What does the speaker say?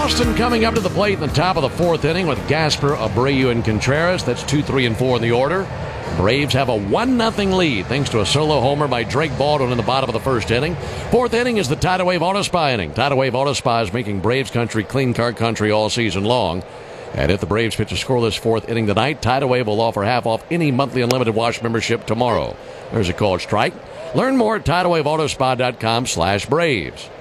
Boston coming up to the plate in the top of the fourth inning with Gasper, Abreu, and Contreras. That's 2, 3, and 4 in the order. Braves have a 1-0 lead thanks to a solo homer by Drake Baldwin in the bottom of the first inning. Fourth inning is the Tidal Wave Auto Spa inning. Tidal Wave Auto Spa is making Braves country clean car country all season long. And if the Braves pitch a scoreless fourth inning tonight, Tidal Wave will offer half off any monthly unlimited wash membership tomorrow. There's a called strike. Learn more at TidalWaveAutoSpa.com/Braves.